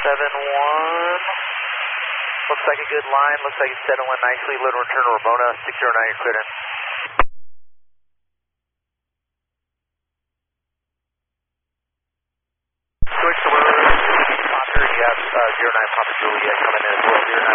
7-1. Looks like a good line. Looks like it's settling nicely. Little return to Ramona. 609, you're cleared in. Switch to Ramona. Fokker, you have 09 Papa Juliet coming in as well. 09